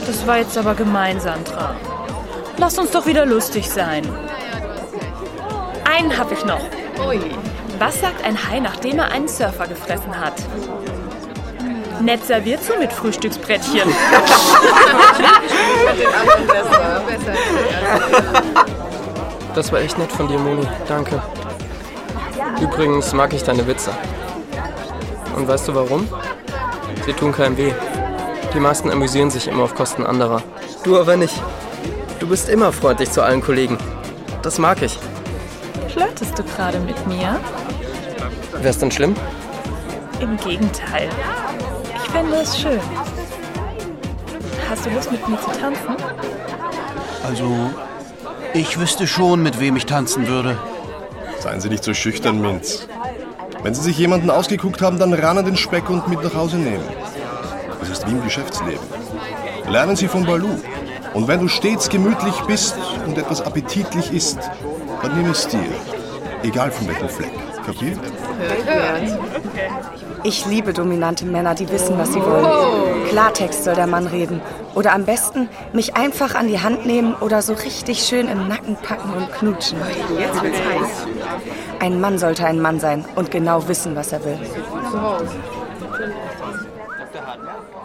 Das war jetzt aber gemein, Sandra. Lass uns doch wieder lustig sein. Einen hab ich noch. Was sagt ein Hai, nachdem er einen Surfer gefressen hat? Nett serviert so mit Frühstücksbrettchen. Das war echt nett von dir, Moni. Danke. Übrigens mag ich deine Witze. Und weißt du warum? Sie tun keinem weh. Die meisten amüsieren sich immer auf Kosten anderer. Du aber nicht. Du bist immer freundlich zu allen Kollegen. Das mag ich. Flirtest du gerade mit mir? Wär's denn schlimm? Im Gegenteil. Ich fände es schön. Hast du Lust, mit mir zu tanzen? Also, ich wüsste schon, mit wem ich tanzen würde. Seien Sie nicht so schüchtern, Minz. Wenn Sie sich jemanden ausgeguckt haben, dann ran an den Speck und mit nach Hause nehmen. Das ist wie im Geschäftsleben. Lernen Sie von Baloo. Und wenn du stets gemütlich bist und etwas appetitlich isst, dann nimm es dir. Egal von welchem Fleck. Kapiert? Ich liebe dominante Männer, die wissen, was sie wollen. Klartext soll der Mann reden. Oder am besten mich einfach an die Hand nehmen oder so richtig schön im Nacken packen und knutschen. Jetzt wird's heiß. Ein Mann sollte ein Mann sein und genau wissen, was er will.